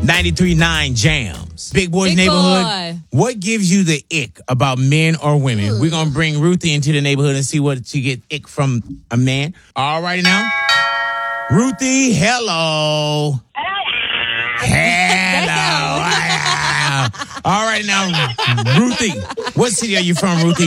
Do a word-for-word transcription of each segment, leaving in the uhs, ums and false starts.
ninety-three point nine Jams. Big Boys Big Neighborhood. boy. What gives you the ick about men or women? Ooh. We're going to bring Ruthie into the neighborhood and see what she get ick from a man. All righty now. Ruthie, hello. Hello. All right now, Ruthie. What city are you from, Ruthie?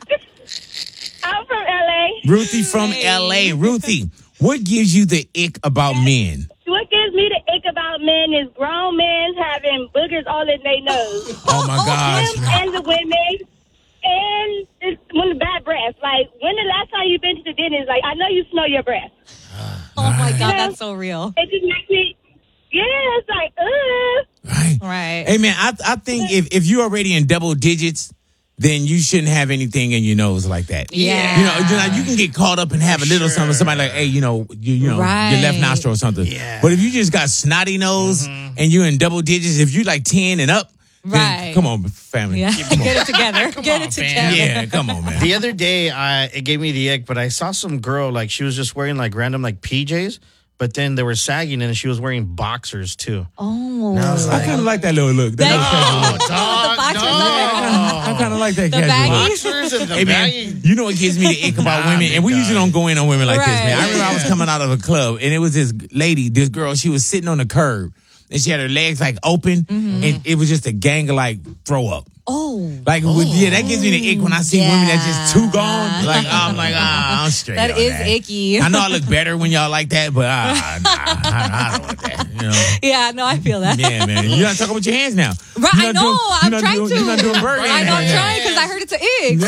I'm from L A. Ruthie from hey. L A. Ruthie, what gives you the ick about men? What gives me the ick about men is grown men having boogers all in their nose. Oh, my gosh. Them and the women. And it's, when the bad breath. Like, when the last time you've been to the dentist, like, I know you smell your breath. Oh, my God, you know? that's so real. It just makes me, yeah, it's like, ugh. Right. Right. Hey, man, I, I think if, if you're already in double digits, then you shouldn't have anything in your nose like that. Yeah. You know, you, know, you can get caught up and have a little sure. something. Somebody like, hey, you know, you, you know, right. your left nostril or something. Yeah. But if you just got snotty nose mm-hmm. and you're in double digits, if you like ten and up, right. come on, family. Yeah. Come on. Get it together. Get on, it together. Yeah, come on, man. The other day, I, it gave me the ick, but I saw some girl, like, she was just wearing, like, random, like, P Js. But then they were sagging, and she was wearing boxers, too. Oh. I, was like, I kind of like that little look. That no, little dog, the boxers no. I kind of like that The casual look. Boxers and the Hey, man, baggy. you know what gives me the ick about Nah, women? And we God. usually don't go in on women like this, man. I Right. remember I was coming out of a club, and it was this lady, this girl, she was sitting on the curb, and she had her legs, like, open, Mm-hmm. and it was just a gang of, like, throw up. Oh. Like, with, yeah, that gives me the ick when I see Yeah. women that's just too gone. Like, I'm like, ah, I'm straight That on is that. icky. I know I look better when y'all like that, but ah, nah, I, I don't want that, you know. Yeah, no, I feel that. Yeah, man. You're not talking with your hands now. Right, You're I not know. doing- I'm you're not trying doing- to. You're not doing bird I know I'm hands. trying because I heard it's an ick. So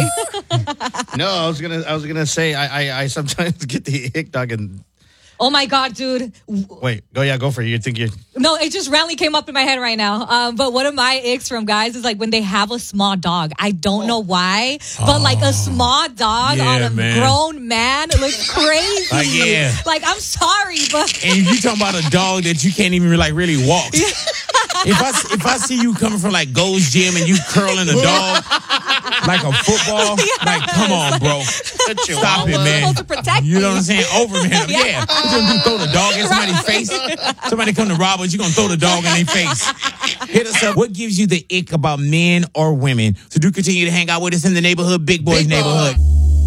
I'm like, No, I was gonna, I was gonna say, I, I, I sometimes get the ick, dog, and oh my God, dude. wait, go, yeah, go for it. You think you? No, it just randomly came up in my head right now. Um, but one of my icks from guys is like when they have a small dog. I don't know why, but like a small dog Yeah, on a man. grown man, it looks crazy. Like, yeah. Like, I'm sorry, but And you talking about a dog that you can't even like really walk. If I if I see you coming from like Gold's Gym and you curling a dog like a football, like come on, bro, stop it, man. supposed to protect You know me. what I'm saying? Overman, yeah. yeah. You gonna do throw the dog in somebody's face? Somebody come to rob us, you gonna throw the dog in their face? Hit us up. What gives you the ick about men or women? So do continue to hang out with us in the neighborhood, Big Boys Big Boy. Neighborhood.